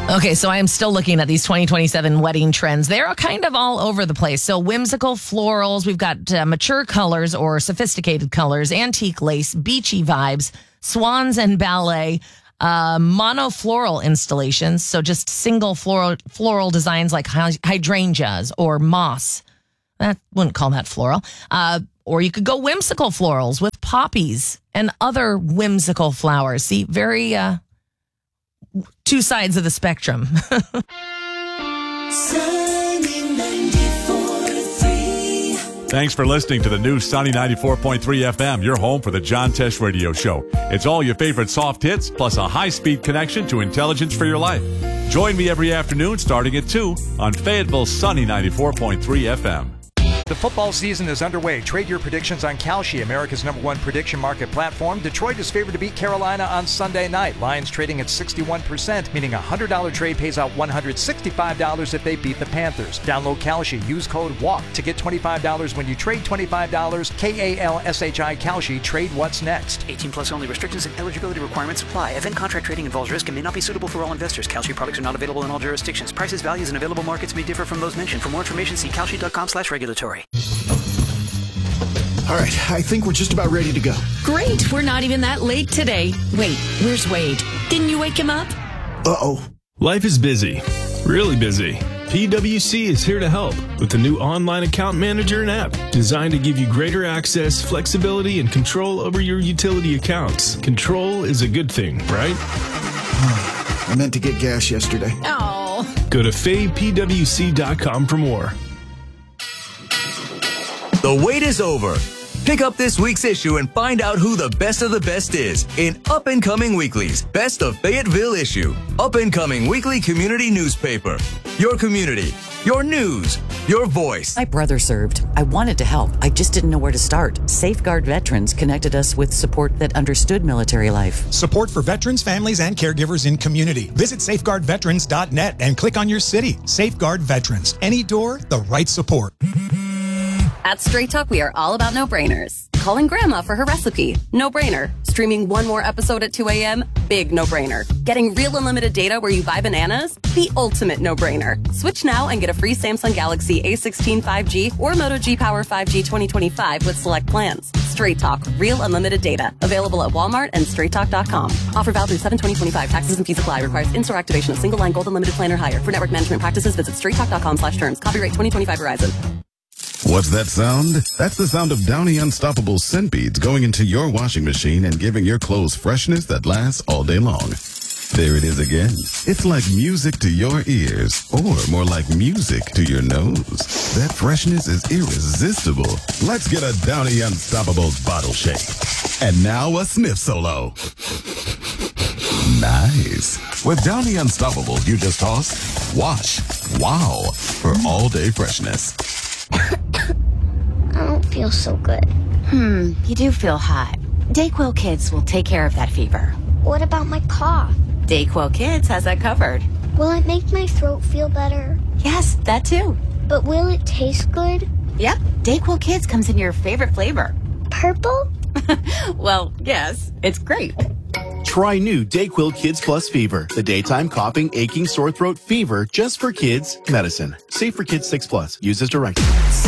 Okay, so I am still looking at these 2027 wedding trends. They're kind of all over the place. So whimsical florals, we've got mature colors or sophisticated colors, antique lace, beachy vibes, swans and ballet, monofloral installations. So just single floral designs like hydrangeas or moss. I wouldn't call that floral. Or you could go whimsical florals with poppies and other whimsical flowers. See, very two sides of the spectrum. Thanks for listening to the new Sunny 94.3 FM, your home for the John Tesh Radio Show. It's all your favorite soft hits, plus a high-speed connection to intelligence for your life. Join me every afternoon starting at 2 on Fayetteville's Sunny 94.3 FM. The football season is underway. Trade your predictions on Kalshi, America's #1 prediction market platform. Detroit is favored to beat Carolina on Sunday night. Lions trading at 61%, meaning a $100 trade pays out $165 if they beat the Panthers. Download Kalshi. Use code WALK to get $25 when you trade $25. KALSHI Kalshi. Trade what's next. 18 plus only. Restrictions and eligibility requirements apply. Event contract trading involves risk and may not be suitable for all investors. Kalshi products are not available in all jurisdictions. Prices, values, and available markets may differ from those mentioned. For more information, see kalshi.com/regulatory. All right, I think we're just about ready to go. Great, we're not even that late today. Wait, where's Wade? Didn't you wake him up? Uh-oh. Life is busy, really busy. PwC is here to help with the new online account manager and app designed to give you greater access, flexibility, and control over your utility accounts. Control is a good thing, right? I meant to get gas yesterday. Oh. Go to faypwc.com for more. The wait is over. Pick up this week's issue and find out who the best of the best is in Up and Coming Weekly's Best of Fayetteville issue. Up and Coming Weekly Community Newspaper. Your community, your news, your voice. My brother served. I wanted to help. I just didn't know where to start. Safeguard Veterans connected us with support that understood military life. Support for veterans, families, and caregivers in community. Visit safeguardveterans.net and click on your city. Safeguard Veterans. Any door, the right support. At Straight Talk, we are all about no-brainers. Calling Grandma for her recipe, no-brainer. Streaming one more episode at 2 a.m., big no-brainer. Getting real unlimited data where you buy bananas, the ultimate no-brainer. Switch now and get a free Samsung Galaxy A16 5G or Moto G Power 5G 2025 with select plans. Straight Talk, real unlimited data. Available at Walmart and straighttalk.com. Offer valid through 7/20/25. Taxes and fees apply. Requires in-store activation of single line gold unlimited plan or higher. For network management practices, visit straighttalk.com/terms. Copyright 2025 Verizon. What's that sound? That's the sound of Downy Unstoppable scent beads going into your washing machine and giving your clothes freshness that lasts all day long. There it is again. It's like music to your ears, or more like music to your nose. That freshness is irresistible. Let's get a Downy Unstoppables bottle shake. And now a sniff solo. Nice. With Downy Unstoppables, you just toss, wash, wow, for all day freshness. I don't feel so good. You do feel hot. Dayquil Kids will take care of that fever. What about my cough? Dayquil Kids has that covered. Will it make my throat feel better? Yes, that too. But will it taste good? Yep, Dayquil Kids comes in your favorite flavor. Purple? Well, yes, it's great. Try new Dayquil Kids Plus Fever, the daytime coughing, aching, sore throat fever just for kids medicine. Safe for kids 6+. Use as directed.